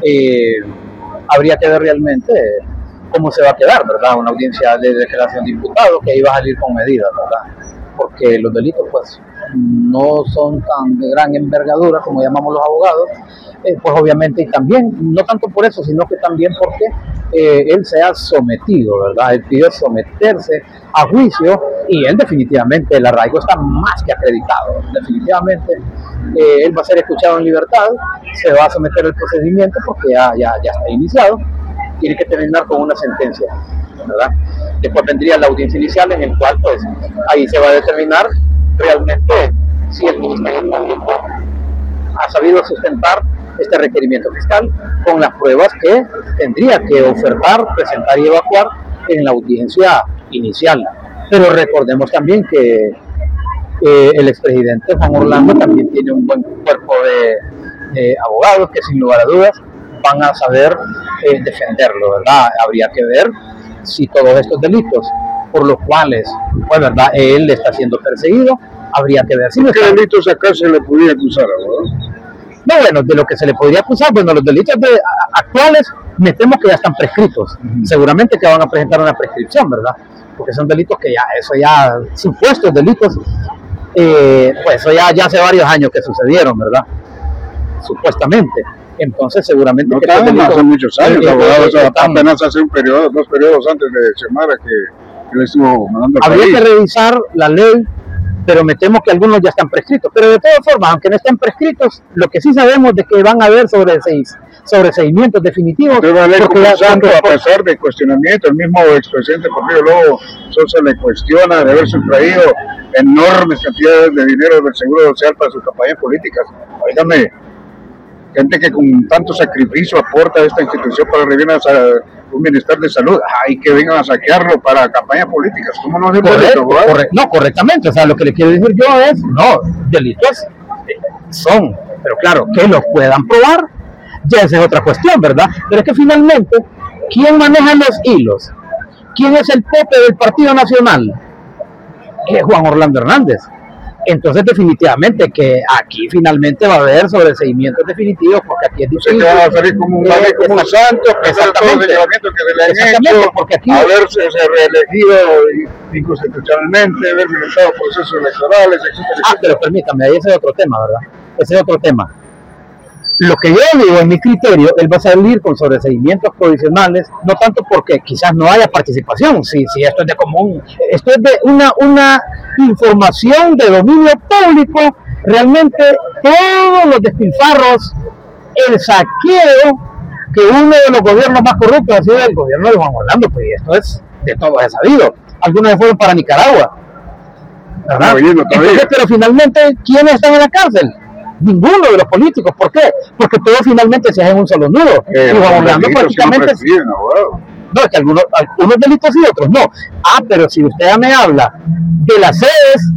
eh, habría que ver realmente cómo se va a quedar, ¿verdad? Una audiencia de declaración de imputados que iba a salir con medidas, ¿verdad? Porque los delitos pues no son tan de gran envergadura como llamamos los abogados, pues obviamente, y también, no tanto por eso, sino que también porque él se ha sometido, ¿verdad? Él pidió someterse a juicio y él definitivamente, el arraigo está más que acreditado, definitivamente él va a ser escuchado en libertad, se va a someter al procedimiento porque ya está iniciado, tiene que terminar con una sentencia, ¿verdad? Después vendría la audiencia inicial en el cual pues ahí se va a determinar realmente si el Ministerio Público ha sabido sustentar este requerimiento fiscal con las pruebas que tendría que ofertar, presentar y evacuar en la audiencia inicial. Pero recordemos también que el expresidente Juan Orlando también tiene un buen cuerpo de abogados que sin lugar a dudas van a saber defenderlo, ¿verdad? Habría que ver si todos estos delitos por los cuales, pues, ¿verdad?, él está siendo perseguido, habría que ver si no ¿Qué delitos acá se le podría acusar, abogado? No, bueno, de lo que se le podría acusar, bueno, los delitos actuales me temo que ya están prescritos. Seguramente que van a presentar una prescripción, ¿verdad? Porque son delitos que supuestos delitos, pues eso ya hace varios años que sucedieron, ¿verdad? Supuestamente. Entonces, seguramente no que hace muchos años, abogado, apenas hace dos periodos antes de Xiomara que le estuvo mandando al habría país. Que revisar la ley, pero me temo que algunos ya están prescritos. Pero de todas formas, aunque no estén prescritos, lo que sí sabemos de que van a haber sobreseimientos definitivos. Usted va a leer como santo a pesar de cuestionamiento. El mismo expresidente Porfirio Lobo Sosa le cuestiona de haber sustraído enormes cantidades de dinero del Seguro Social para sus campañas políticas. Óigame, gente que con tanto sacrificio aporta a esta institución para revivir un bienestar de salud, hay que vengan a saquearlo para campañas políticas. ¿Cómo no es correcto? No, correctamente. O sea, lo que le quiero decir yo es, no, delitos son, pero claro, que los puedan probar, ya esa es otra cuestión, ¿verdad? Pero es que finalmente, ¿quién maneja los hilos? ¿Quién es el tope del Partido Nacional? Es Juan Orlando Hernández. Entonces, definitivamente que aquí finalmente va a haber sobreseimientos definitivos, porque aquí es difícil. Se va a salir como un santo, exactamente, que se le han hecho, porque aquí haberse reelegido inconstitucionalmente, haber violentado procesos electorales, etcétera. Pero permítame, ahí ese es otro tema, ¿verdad? Ese es otro tema. Lo que yo digo, en mi criterio, él va a salir con sobreseimientos provisionales, no tanto porque quizás no haya participación, si esto es de común, esto es de una información de dominio público, realmente todos los despilfarros, el saqueo que uno de los gobiernos más corruptos ha sido el gobierno de Juan Orlando, pues esto es de todos es sabido. Algunos fueron para Nicaragua, ¿verdad? Entonces, pero finalmente, ¿quiénes están en la cárcel? Ninguno de los políticos. ¿Por qué? Porque todo finalmente se hace en un solo nudo. Y Juan Orlando prácticamente... No, es que algunos delitos y otros no. Pero si usted ya me habla de las sedes,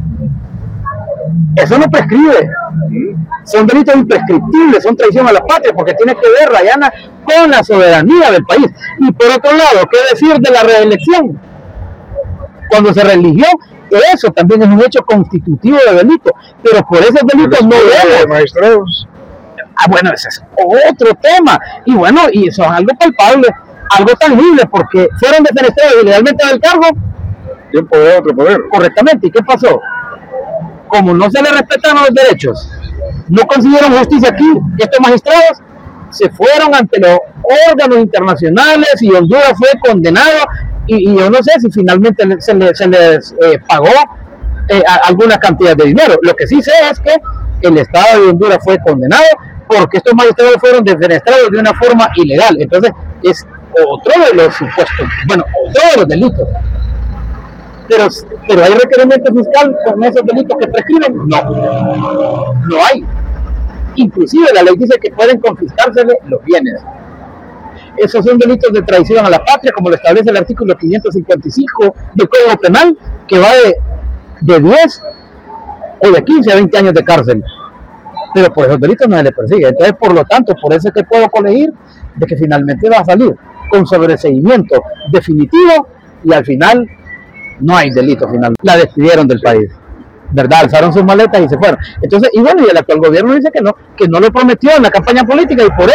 eso no prescribe. Son delitos imprescriptibles, son traición a la patria, porque tiene que ver, Rayana, con la soberanía del país. Y por otro lado, ¿qué decir de la reelección? Cuando se reeligió, eso también es un hecho constitutivo de delito, pero por esos delitos no debemos. Magistrados. Bueno, ese es otro tema, y bueno, y eso es algo palpable, algo tangible, porque fueron defenestrados ilegalmente del cargo. De un poder a otro poder. Correctamente, ¿y qué pasó? Como no se les respetaron los derechos, no consiguieron justicia aquí, estos magistrados se fueron ante los órganos internacionales y Honduras fue condenado. Y yo no sé si finalmente se les pagó alguna cantidad de dinero. Lo que sí sé es que el Estado de Honduras fue condenado porque estos magistrados fueron defenestrados de una forma ilegal. Entonces, es otro de los supuestos, bueno, otro de los delitos. Pero ¿hay requerimiento fiscal con esos delitos que prescriben? No hay. Inclusive la ley dice que pueden confiscársele los bienes. Esos son delitos de traición a la patria, como lo establece el artículo 555 del Código Penal, que va de 10 o de 15 a 20 años de cárcel. Pero por esos delitos no se le persigue. Entonces, por lo tanto, por eso es que puedo colegir de que finalmente va a salir con sobreseimiento definitivo y al final no hay delito final. La despidieron del país, ¿verdad? Alzaron sus maletas y se fueron. Entonces, y bueno, y el actual gobierno dice que no lo prometió en la campaña política y por eso